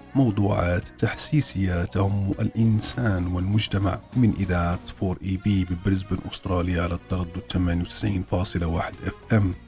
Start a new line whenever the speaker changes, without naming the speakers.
موضوعات تحسيسية تهم الإنسان والمجتمع من إذاعة 4EB ببريسبن أستراليا على التردد 98.1 FM.